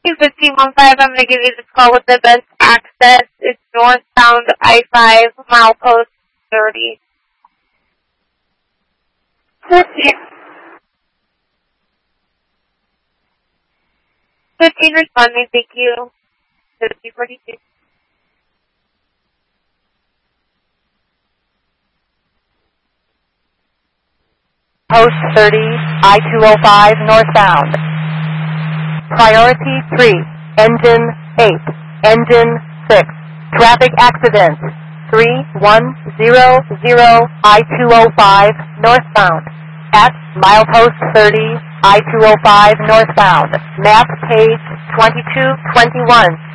1515, I'm going to give you this call with the best access. It's northbound I-5, milepost 30. 15 responding, thank you. 5042. Post 30, I-205 northbound. Priority 3, engine 8, engine 6. Traffic accident 3100 I-205 northbound. At milepost 30, I-205 northbound. Map page 2221.